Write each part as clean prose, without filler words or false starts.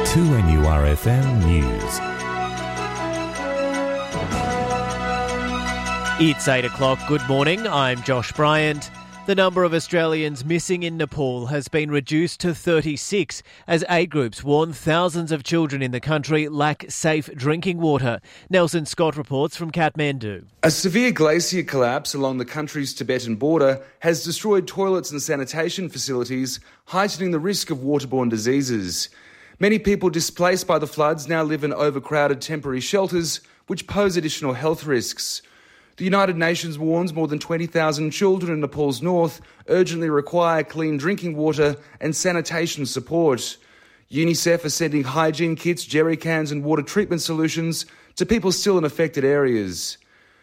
2NURFM News. It's 8 o'clock. Good morning. I'm Josh Bryant. The number of Australians missing in Nepal has been reduced to 36 as aid groups warn thousands of children in the country lack safe drinking water. Nelson Scott reports from Kathmandu. A severe glacier collapse along the country's Tibetan border has destroyed toilets and sanitation facilities, heightening the risk of waterborne diseases. Many people displaced by the floods now live in overcrowded temporary shelters, which pose additional health risks. The United Nations warns more than 20,000 children in Nepal's north urgently require clean drinking water and sanitation support. UNICEF is sending hygiene kits, jerry cans and water treatment solutions to people still in affected areas.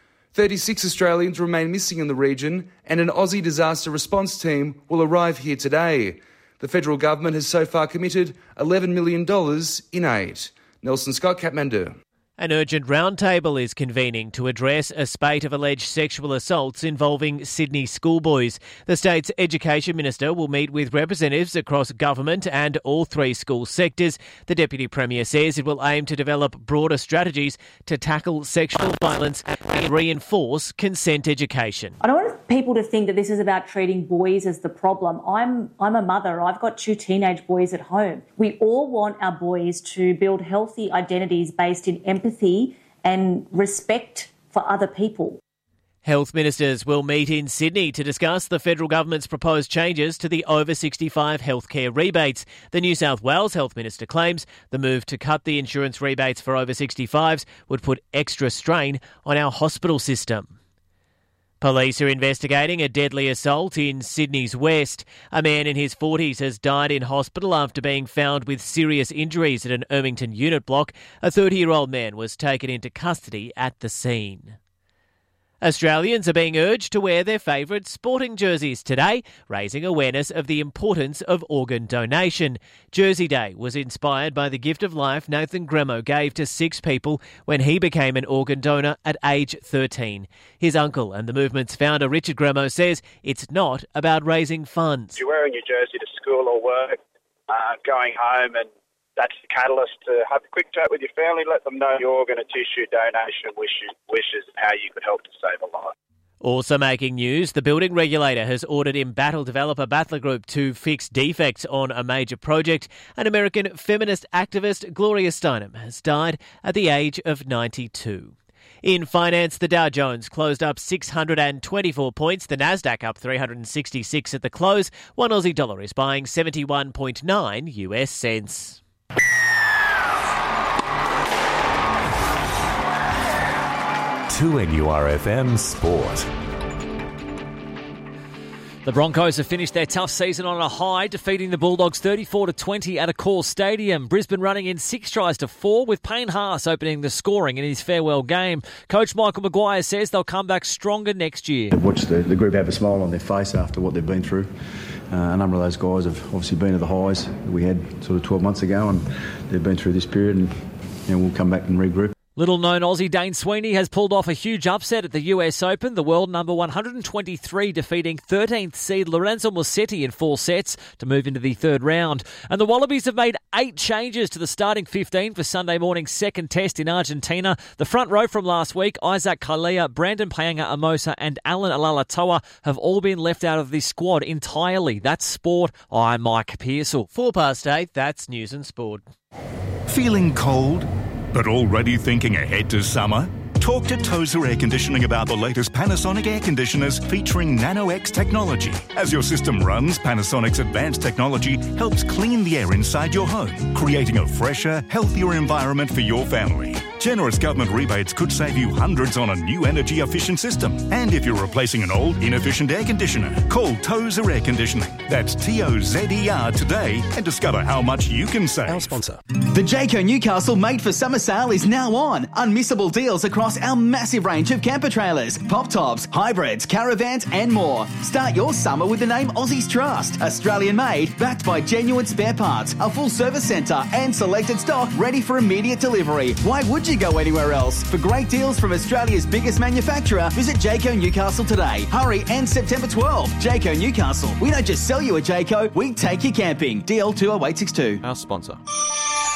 36 Australians remain missing in the region, and an Aussie disaster response team will arrive here today. The federal government has so far committed $11 million in aid. Nelson Scott, Kathmandu. An urgent roundtable is convening to address a spate of alleged sexual assaults involving Sydney schoolboys. The state's Education Minister will meet with representatives across government and all three school sectors. The Deputy Premier says it will aim to develop broader strategies to tackle sexual violence and reinforce consent education. I don't want people to think that this is about treating boys as the problem. I'm a mother. I've got 2 teenage boys at home. We all want our boys to build healthy identities based in empathy and respect for other people. Health ministers will meet in Sydney to discuss the federal government's proposed changes to the over 65 healthcare rebates. The New South Wales Health Minister claims the move to cut the insurance rebates for over 65s would put extra strain on our hospital system. Police are investigating a deadly assault in Sydney's west. A man in his 40s has died in hospital after being found with serious injuries at an Ermington unit block. A 30-year-old man was taken into custody at the scene. Australians are being urged to wear their favourite sporting jerseys today, raising awareness of the importance of organ donation. Jersey Day was inspired by the gift of life Nathan Gremo gave to 6 people when he became an organ donor at age 13. His uncle and the movement's founder, Richard Gremo, says it's not about raising funds. You're wearing your jersey to school or work, going home, and that's the catalyst to have a quick chat with your family, let them know your organ and tissue donation wishes and how you could help to save a life. Also making news, the building regulator has ordered Embattle developer Battler Group to fix defects on a major project. An American feminist activist, Gloria Steinem, has died at the age of 92. In finance, the Dow Jones closed up 624 points, the Nasdaq up 366 at the close. One Aussie dollar is buying 71.9 US cents. 2NURFM Sport. The Broncos have finished their tough season on a high, defeating the Bulldogs 34-20 at Accor Stadium. Brisbane running in 6 tries to 4, with Payne Haas opening the scoring in his farewell game. Coach Michael Maguire says they'll come back stronger next year. I've watched the group have a smile on their face after what they've been through. A number of those guys have obviously been at the highs that we had sort of 12 months ago, and they've been through this period, and we'll come back and regroup. Little-known Aussie Dane Sweeney has pulled off a huge upset at the US Open, the world number 123 defeating 13th seed Lorenzo Musetti in 4 sets to move into the third round. And the Wallabies have made 8 changes to the starting 15 for Sunday morning's second test in Argentina. The front row from last week, Isaac Kalia, Brandon Paenga-Amosa and Alan Alalatoa have all been left out of this squad entirely. That's sport. I'm Mike Pearsall. 8:04, that's News and Sport. Feeling cold, but already thinking ahead to summer? Talk to Tozer Air Conditioning about the latest Panasonic air conditioners featuring Nano-X technology. As your system runs, Panasonic's advanced technology helps clean the air inside your home, creating a fresher, healthier environment for your family. Generous government rebates could save you hundreds on a new energy-efficient system. And if you're replacing an old, inefficient air conditioner, call Tozer Air Conditioning. That's Tozer today and discover how much you can save. Our sponsor. The Jayco Newcastle Made for Summer sale is now on. Unmissable deals across our massive range of camper trailers, pop tops, hybrids, caravans and more. Start your summer with the name Aussies Trust. Australian made, backed by genuine spare parts, a full service centre and selected stock ready for immediate delivery. Why would you go anywhere else? For great deals from Australia's biggest manufacturer, visit Jayco Newcastle today. Hurry, and September 12. Jayco Newcastle. We don't just sell you a Jayco, we take you camping. DL 20862. Our sponsor.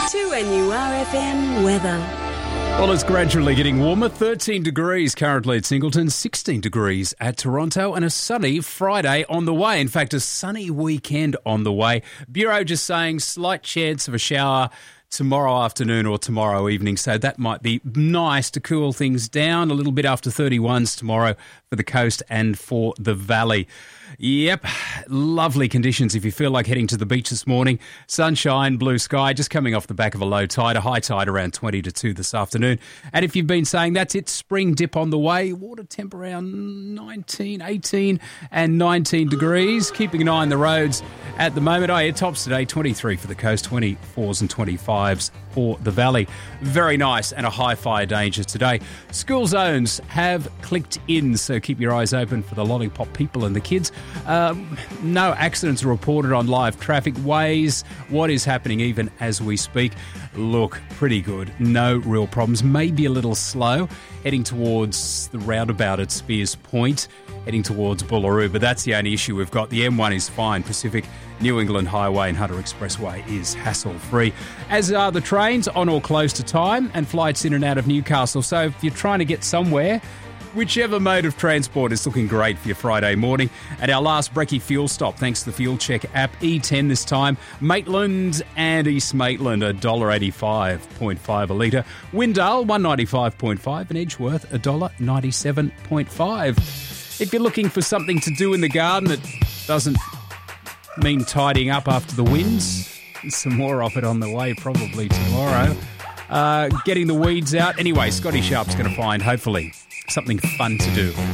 2NURFM weather. Well, it's gradually getting warmer. 13 degrees currently at Singleton, 16 degrees at Toronto, and a sunny Friday on the way. In fact, a sunny weekend on the way. Bureau just saying slight chance of a shower tomorrow afternoon or tomorrow evening, so that might be nice to cool things down a little bit after 31s tomorrow for the coast and for the valley. Yep, lovely conditions if you feel like heading to the beach this morning. Sunshine, blue sky, just coming off the back of a low tide, a high tide around 20 to 2 this afternoon. And if you've been saying that's it, spring dip on the way, water temp around 19, 18 and 19 degrees. Keeping an eye on the roads at the moment. Oh, yeah, tops today, 23 for the coast, 24s and 25s for the valley. Very nice and a high fire danger today. School zones have clicked in, so keep your eyes open for the lollipop people and the kids. No accidents reported on live traffic ways. What is happening even as we speak? Look, pretty good. No real problems. Maybe a little slow heading towards the roundabout at Spears Point, heading towards Bullaroo, but that's the only issue we've got. The M1 is fine. Pacific, New England Highway and Hunter Expressway is hassle-free, as are the trains on or close to time and flights in and out of Newcastle. So if you're trying to get somewhere, whichever mode of transport is looking great for your Friday morning. At our last brekkie fuel stop, thanks to the Fuel Check app, E10 this time, Maitland and East Maitland, $1.85.5 a litre. Windale, $1.95.5, and Edgeworth, $1.97.5. If you're looking for something to do in the garden that doesn't mean tidying up after the winds, some more of it on the way probably tomorrow. Getting the weeds out. Anyway, Scotty Sharp's going to find, hopefully, something fun to do.